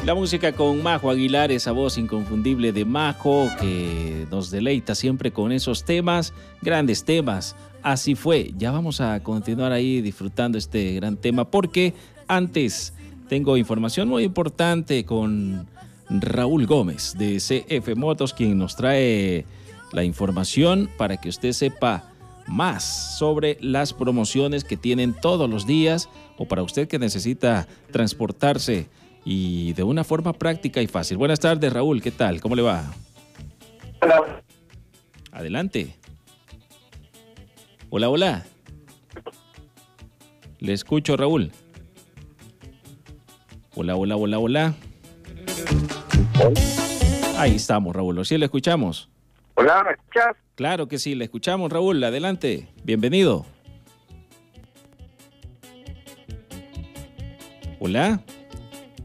La música con Majo Aguilar, esa voz inconfundible de Majo que nos deleita siempre con esos temas, grandes temas. Así fue. Ya vamos a continuar ahí disfrutando este gran tema porque antes tengo información muy importante con Raúl Gómez de CF Motos, quien nos trae la información para que usted sepa más sobre las promociones que tienen todos los días o para usted que necesita transportarse y de una forma práctica y fácil. Buenas tardes, Raúl, ¿qué tal? ¿Cómo le va? Hola. Adelante. Hola, hola. Le escucho, Raúl. Hola, hola, hola, hola. Ahí estamos, Raúl. ¿Sí le escuchamos? Hola, ¿me escuchas? Claro que sí, le escuchamos, Raúl. Adelante. Bienvenido. Hola.